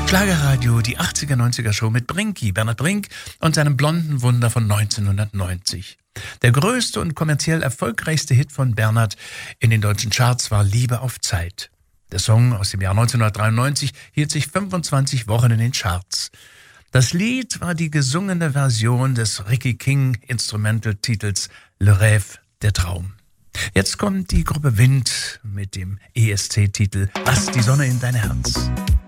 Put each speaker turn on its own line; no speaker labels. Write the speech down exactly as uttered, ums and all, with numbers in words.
Schlagerradio, die achtziger, neunziger Show mit Brinky, Bernhard Brink und seinem blonden Wunder von neunzehnhundertneunzig. Der größte und kommerziell erfolgreichste Hit von Bernhard in den deutschen Charts war Liebe auf Zeit. Der Song aus dem Jahr neunzehnhundertdreiundneunzig hielt sich fünfundzwanzig Wochen in den Charts. Das Lied war die gesungene Version des Ricky King Instrumental-Titels Le Rêve, der Traum. Jetzt kommt die Gruppe Wind mit dem E S C-Titel Lass die Sonne in dein Herz.